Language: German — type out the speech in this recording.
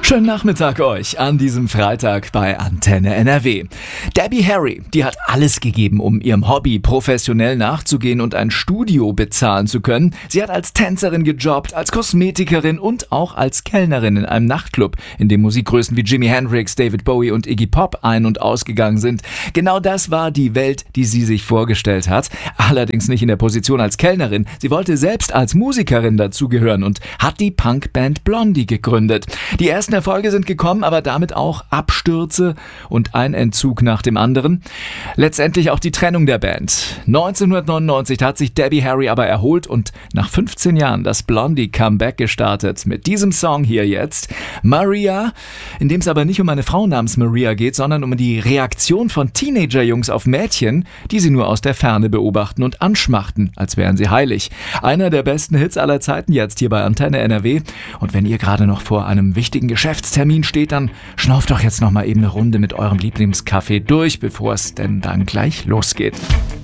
Schönen Nachmittag euch an diesem Freitag bei Antenne NRW. Debbie Harry, die hat alles gegeben, um ihrem Hobby professionell nachzugehen und ein Studio bezahlen zu können. Sie hat als Tänzerin gejobbt, als Kosmetikerin und auch als Kellnerin in einem Nachtclub, in dem Musikgrößen wie Jimi Hendrix, David Bowie und Iggy Pop ein- und ausgegangen sind. Genau das war die Welt, die sie sich vorgestellt hat. Allerdings nicht in der Position als Kellnerin. Sie wollte selbst als Musikerin dazugehören und hat die Punkband Blondie gegründet. Die ersten Erfolge sind gekommen, aber damit auch Abstürze und ein Entzug nach dem anderen. Letztendlich auch die Trennung der Band. 1999 hat sich Debbie Harry aber erholt und nach 15 Jahren das Blondie-Comeback gestartet. Mit diesem Song hier jetzt, Maria, in dem es aber nicht um eine Frau namens Maria geht, sondern um die Reaktion von Teenager-Jungs auf Mädchen, die sie nur aus der Ferne beobachten und anschmachten, als wären sie heilig. Einer der besten Hits aller Zeiten jetzt hier bei Antenne NRW. Und wenn ihr gerade noch vor einem wichtigen Geschäftstermin steht, dann schnauft doch jetzt noch mal eben eine Runde mit eurem Lieblingskaffee durch, bevor es denn dann gleich losgeht.